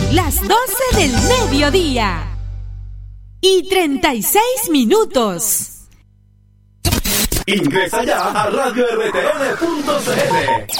las 12 del mediodía y 36 minutos. Ingresa ya a radiortn.cl.